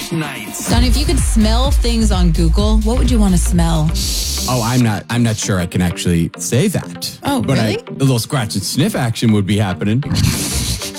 nights. Don, if you could smell things on Google, what would you want to smell? Oh, I'm not sure I can actually say that. Oh, but really? A little scratch and sniff action would be happening.